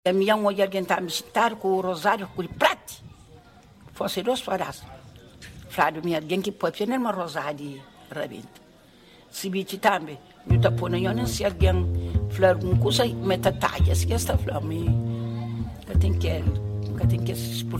A minha mulher que está me citar com o rosário com o prato. Fosse dois horas. Frado minha alguém que pode ter uma rosário rabento. Se bicho também, eu estou pondo eu não sei alguém flor com coisa metatalha, se esta flor me, eu tenho que